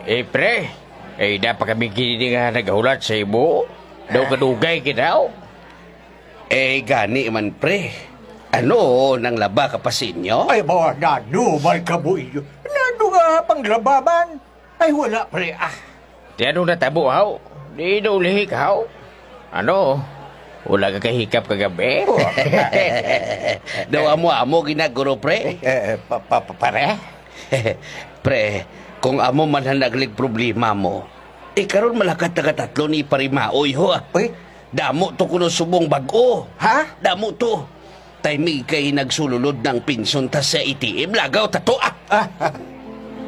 Pre, dapat kami kini nga nagahulat sa imo. Daw kadugay kinaw. Gani man pre. Ano, nang laba ka pa sinyo? Ay, bawa na, dumal ka mo iyo. Naduga pang lababan. Ay, wala, pre, Di ano natabo, haw? Di daw lihik, haw? Ano? Wala ka kahikap kagabi? Daw amo ginaguro pre. Pare? Pre, kung amo man ang naglig problema mo, karon malakat taga-tatlo ni Parimaoy ho. Uy, Damo to kuno subong bag-o. ha? Damo to. Timing kay nagsululod ng pinsyon ta sa ATM. Lagaw tato.